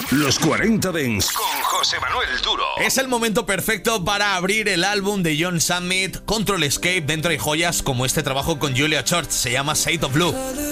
Los 40 Dents con José Manuel Duro. Es el momento perfecto para abrir el álbum de John Summit, Control Escape. Dentro hay joyas como este trabajo con Julia Church, se llama Shade of Blue.